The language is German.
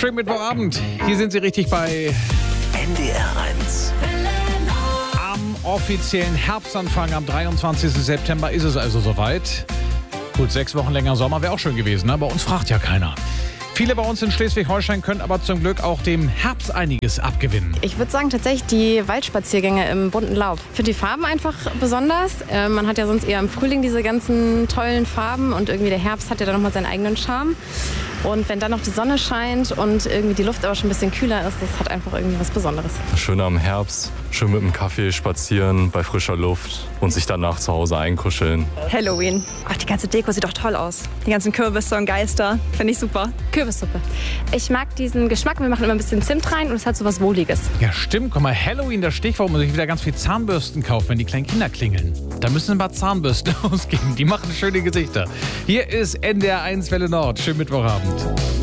Schönen Mittwochabend. Hier sind Sie richtig bei NDR 1. Am offiziellen Herbstanfang am 23. September ist es also soweit. Gut, 6 Wochen länger Sommer wäre auch schön gewesen, aber uns fragt ja keiner. Viele bei uns in Schleswig-Holstein können aber zum Glück auch dem Herbst einiges abgewinnen. Ich würde sagen tatsächlich die Waldspaziergänge im bunten Laub. Ich finde die Farben einfach besonders. Man hat ja sonst eher im Frühling diese ganzen tollen Farben und irgendwie der Herbst hat ja dann nochmal seinen eigenen Charme. Und wenn dann noch die Sonne scheint und irgendwie die Luft aber schon ein bisschen kühler ist, das hat einfach irgendwie was Besonderes. Schön am Herbst, schön mit dem Kaffee spazieren bei frischer Luft und sich danach zu Hause einkuscheln. Halloween. Ach, die ganze Deko sieht doch toll aus. Die ganzen Kürbisse und Geister, finde ich super. Kürbissuppe. Ich mag diesen Geschmack. Wir machen immer ein bisschen Zimt rein und es hat so was Wohliges. Ja, stimmt. Guck mal, Halloween, das Stichwort, wo man sich wieder ganz viel Zahnbürsten kauft, wenn die kleinen Kinder klingeln. Da müssen ein paar Zahnbürsten ausgeben. Die machen schöne Gesichter. Hier ist NDR 1 Welle Nord. Schönen Mittwochabend.